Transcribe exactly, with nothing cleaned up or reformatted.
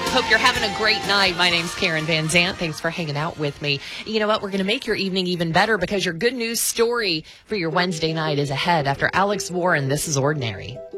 Hope you're having a great night. My name's Karen Van Zant. Thanks for hanging out with me. You know what? We're going to make your evening even better because your good news story for your Wednesday night is ahead after Alex Warren. This is Ordinary.